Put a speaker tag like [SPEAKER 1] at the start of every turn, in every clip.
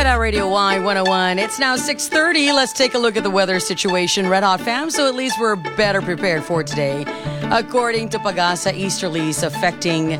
[SPEAKER 1] Hot Radio Y101. It's now 6:30. Let's take a look at the weather situation, Red Hot fam, so at least we're better prepared for today. According to Pagasa, easterlies affecting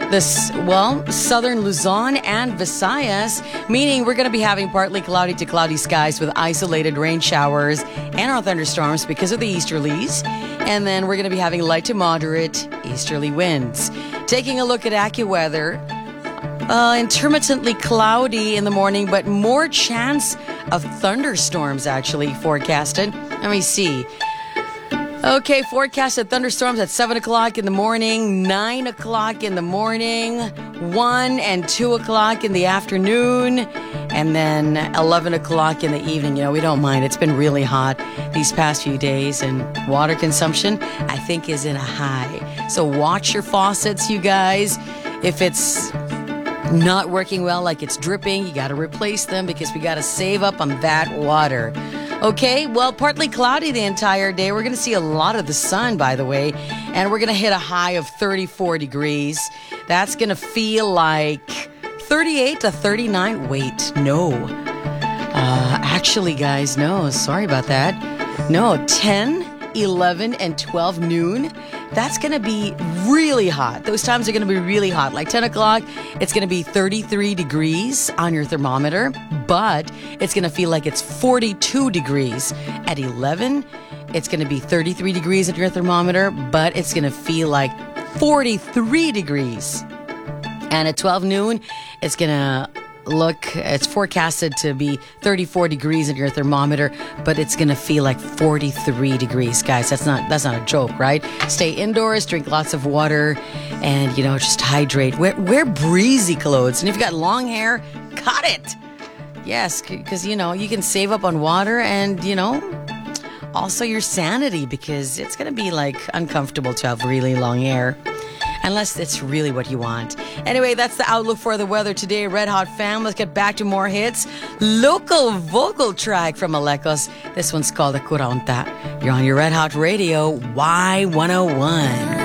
[SPEAKER 1] southern Luzon and Visayas, meaning we're going to be having partly cloudy to cloudy skies with isolated rain showers and/or thunderstorms because of the easterlies. And then we're going to be having light to moderate easterly winds. Taking a look at AccuWeather, intermittently cloudy in the morning, but more chance of thunderstorms actually forecasted. Let me see. Okay, forecasted thunderstorms at 7 o'clock in the morning, 9 o'clock in the morning, 1 and 2 o'clock in the afternoon, and then 11 o'clock in the evening. You know, we don't mind. It's been really hot these past few days, and water consumption, I think, is in a high. So watch your faucets, you guys. If it's not working well, like it's dripping, you got to replace them because we got to save up on that water. Okay, well, partly cloudy the entire day. We're going to see a lot of the sun, by the way, and we're going to hit a high of 34 degrees. That's going to feel like 38 to 39. Wait, no. Actually, guys, no. Sorry about that. No, 10, 11, and 12 noon. That's going to be really hot. Those times are going to be really hot. Like 10 o'clock, it's going to be 33 degrees on your thermometer, but it's going to feel like it's 42 degrees. At 11, it's going to be 33 degrees at your thermometer, but it's going to feel like 43 degrees. And at 12 noon, it's going to it's forecasted to be 34 degrees at your thermometer, but it's going to feel like 43 degrees. Guys, that's not a joke, right? Stay indoors, drink lots of water, and, just hydrate. Wear breezy clothes. And if you've got long hair, cut it. Yes, because, you can save up on water and, also your sanity, because it's going to be, uncomfortable to have really long hair. Unless it's really what you want. Anyway, that's the outlook for the weather today, Red Hot fam. Let's get back to more hits. Local vocal track from Alecos. This one's called Akuraunta. You're on your Red Hot Radio, Y101.